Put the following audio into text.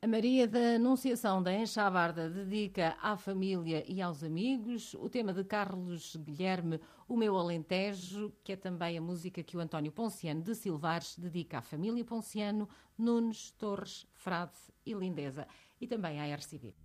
A Maria da Anunciação da Enxabarda dedica à família e aos amigos o tema de Carlos Guilherme, O Meu Alentejo, que é também a música que o António Ponciano de Silvares dedica à família Ponciano, Nunes, Torres, Frade e Lindeza, e também à RCB.